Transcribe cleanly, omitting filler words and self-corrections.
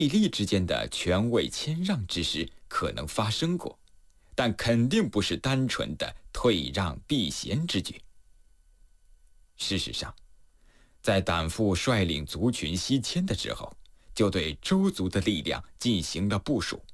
利利之间的权位谦让之事可能发生过，但肯定不是单纯的退让避嫌之举。事实上，在胆父率领族群西迁的时候，就对周族的力量进行了部署。